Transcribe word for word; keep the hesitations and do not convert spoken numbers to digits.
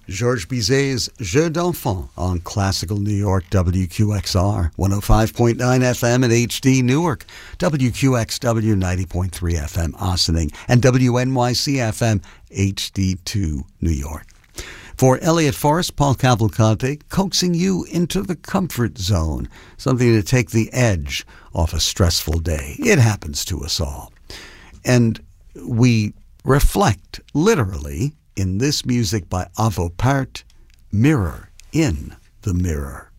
Georges Bizet's Jeux d'Enfants on Classical New York W Q X R, one oh five point nine F M at H D Newark, W Q X W ninety point three F M Ossining, and W N Y C F M H D two New York. For Elliot Forrest, Paul Cavalcante, coaxing you into the comfort zone, something to take the edge off a stressful day. It happens to us all. And we reflect, literally, in this music by Avo Part, Mirror in the Mirror.